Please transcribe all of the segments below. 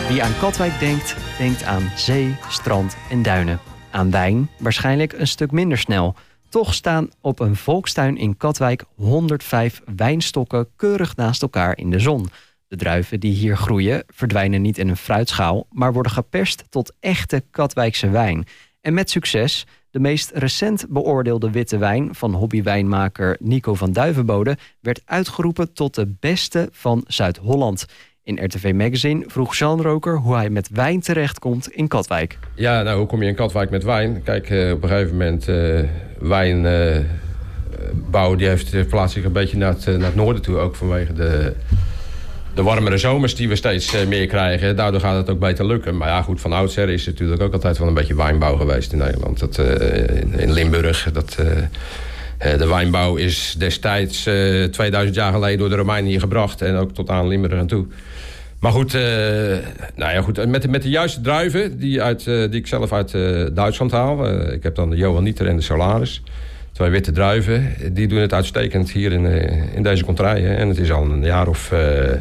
Wie aan Katwijk denkt, denkt aan zee, strand en duinen. Aan wijn waarschijnlijk een stuk minder snel. Toch staan op een volkstuin in Katwijk 105 wijnstokken keurig naast elkaar in de zon. De druiven die hier groeien verdwijnen niet in een fruitschaal, maar worden geperst tot echte Katwijkse wijn. En met succes. De meest recent beoordeelde witte wijn van hobbywijnmaker Nico van Duivenbode werd uitgeroepen tot de beste van Zuid-Holland. In RTV Magazine vroeg Jean Roker hoe hij met wijn terechtkomt in Katwijk. Ja, nou, hoe kom je in Katwijk met wijn? Kijk, op een gegeven moment wijnbouw die verplaatst zich een beetje naar het noorden toe. Ook vanwege de warmere zomers die we steeds meer krijgen. Daardoor gaat het ook beter lukken. Maar ja, goed, van oudsher is het natuurlijk ook altijd wel een beetje wijnbouw geweest in Nederland. In Limburg. De wijnbouw is destijds 2000 jaar geleden door de Romeinen hier gebracht. En ook tot aan Limburg en toe. Maar goed, met de juiste druiven die ik zelf uit Duitsland haal. Ik heb dan de Johanniter en de Solaris. 2 witte druiven. Die doen het uitstekend hier in deze contraien. En het is al een jaar of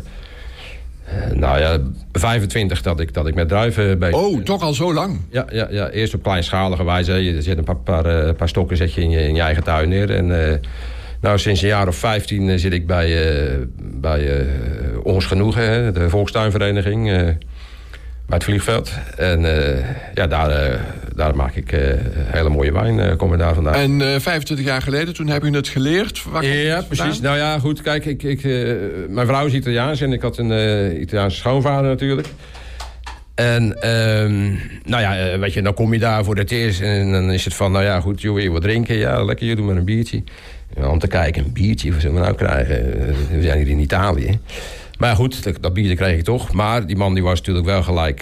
25 dat ik met druiven bezig ben. Oh, toch al zo lang? Ja, eerst op kleinschalige wijze. Je zet een paar stokken zet je in je eigen tuin neer. En sinds een jaar of 15 zit ik bij Ons Genoegen, de volkstuinvereniging, bij het vliegveld. En daar maak ik hele mooie wijn, kom er daar vandaan. En 25 jaar geleden, toen heb je het geleerd? Ja, precies. Nou ja, goed, kijk, mijn vrouw is Italiaans en ik had een Italiaanse schoonvader natuurlijk. En weet je, dan kom je daar voor het eerst en dan is het van, nou ja, goed, joh, wil je wat drinken? Ja, lekker, je doet maar een biertje. Ja, om te kijken, een biertje, wat zullen we nou krijgen? We zijn hier in Italië. Maar ja, goed, dat bier kreeg ik toch. Maar die man die was natuurlijk wel gelijk,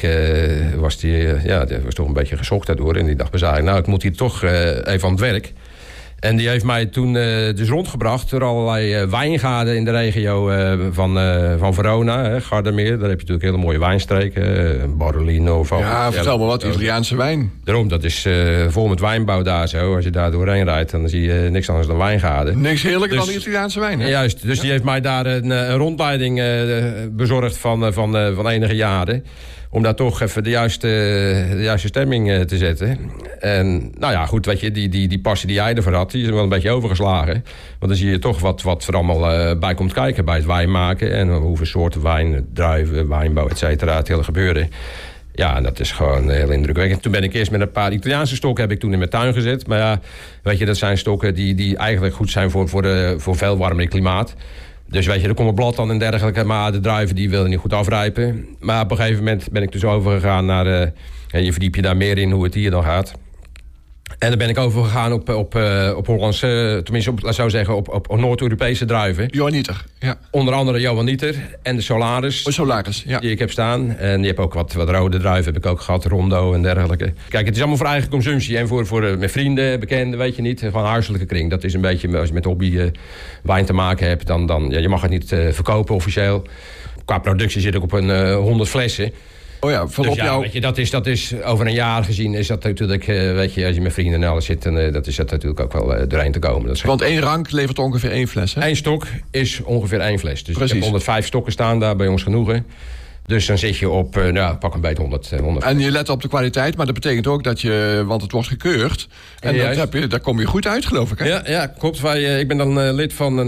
die was toch een beetje geschokt daardoor. En die dacht bij zich, nou, ik moet hier toch even aan het werk. En die heeft mij toen dus rondgebracht door allerlei wijngaarden in de regio van Verona, Gardermeer. Daar heb je natuurlijk hele mooie wijnstreken, Barolino. Ja, vertel me wat, Italiaanse wijn. Daarom, dat is vol met wijnbouw daar zo. Als je daar doorheen rijdt, dan zie je niks anders dan wijngaarden. Niks heerlijker dan Italiaanse wijn, hè? Juist, dus die heeft mij daar een rondleiding bezorgd van enige jaren. Om daar toch even de juiste stemming te zetten. En nou ja, goed, weet je, die passie die jij ervoor had, die is wel een beetje overgeslagen. Want dan zie je toch wat er allemaal bij komt kijken bij het wijn maken. En hoeveel soorten wijn, druiven, wijnbouw, et cetera, het hele gebeuren. Ja, en dat is gewoon heel indrukwekkend. Toen ben ik eerst met een paar Italiaanse stokken heb ik toen in mijn tuin gezet. Maar ja, weet je, dat zijn stokken die eigenlijk goed zijn voor veel warmer klimaat. Dus weet je, er komt een blad dan en dergelijke, maar de druiven die wilden niet goed afrijpen. Maar op een gegeven moment ben ik dus overgegaan naar, je verdiep je daar meer in hoe het hier dan gaat. En dan ben ik overgegaan op Hollandse, tenminste op Noord-Europese druiven. Johanniter, ja. Onder andere Johanniter en de Solaris. Solaris, ja. Die ik heb staan. En je hebt ook wat rode druiven heb ik ook gehad, Rondo en dergelijke. Kijk, het is allemaal voor eigen consumptie. En voor mijn vrienden, bekenden, weet je niet. Gewoon huiselijke kring. Dat is een beetje, als je met hobby wijn te maken hebt, dan je mag het niet verkopen officieel. Qua productie zit ik op een 100 flessen. Oh ja, dus ja, weet je, dat is over een jaar gezien is dat natuurlijk, weet je, als je met vrienden en alles zit, dan dat is dat natuurlijk ook wel doorheen te komen. Dat is want 1 rank levert ongeveer 1 fles, hè? 1 stok is ongeveer 1 fles. Dus precies. Ik heb 105 stokken staan daar bij Ons Genoegen. Dus dan zit je op, pak een beetje 100. En je let op de kwaliteit, maar dat betekent ook dat want het wordt gekeurd. En daar kom je goed uit, geloof ik, hè? Ja, klopt. Ik ben dan lid van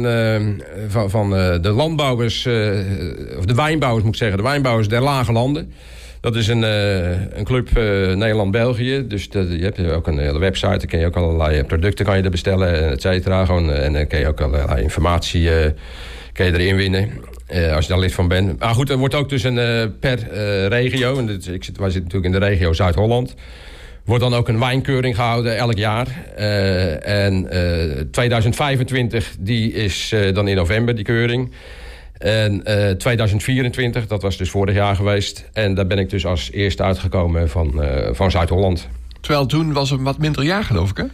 de landbouwers, of de wijnbouwers moet ik zeggen, de wijnbouwers der Lage Landen. Dat is een club Nederland-België. Dus je hebt ook een hele website. Dan kun je ook allerlei producten kan je er bestellen, et cetera. En dan kun je ook allerlei informatie kun je erin winnen. Als je daar lid van bent. Maar goed, er wordt ook dus per regio. En wij zitten natuurlijk in de regio Zuid-Holland. Wordt dan ook een wijnkeuring gehouden elk jaar. En 2025, die is dan in november, die keuring. En 2024, dat was dus vorig jaar geweest. En daar ben ik dus als eerste uitgekomen van Zuid-Holland. Terwijl toen was het een wat minder jaar, geloof ik, hè?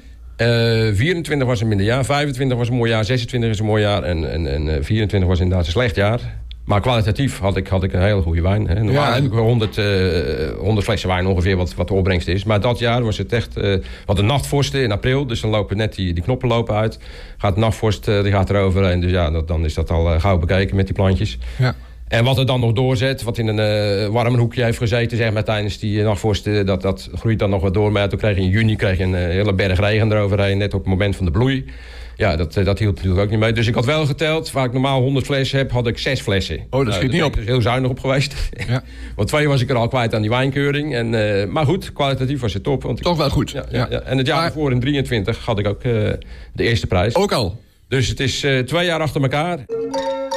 24 was een minder jaar, 25 was een mooi jaar, 26 is een mooi jaar en 24 was inderdaad een slecht jaar. Maar kwalitatief had ik een hele goede wijn. Hè. Normaal heb ik 100 flessen wijn ongeveer wat de opbrengst is. Maar dat jaar was het echt wat een nachtvorst in april. Dus dan lopen net die knoppen lopen uit. Gaat de nachtvorst, die gaat eroverheen. Dus ja, dan is dat al gauw bekeken met die plantjes. Ja. En wat het dan nog doorzet, wat in een warm hoekje heeft gezeten, zeg maar, tijdens die nachtvorst, dat groeit dan nog wat door. Maar toen kreeg je in juni een hele berg regen eroverheen, net op het moment van de bloei. Ja, dat hield natuurlijk ook niet mee. Dus ik had wel geteld, waar ik normaal 100 flessen heb, had ik 6 flessen. Oh, dat schiet niet op. Daar ben ik dus heel zuinig op geweest. Ja. Want 2 was ik er al kwijt aan die wijnkeuring. Maar goed, kwalitatief was het top. Want toch wel goed. Ja. En het jaar ervoor, in 23, had ik ook de eerste prijs. Ook al? Dus het is 2 jaar achter elkaar.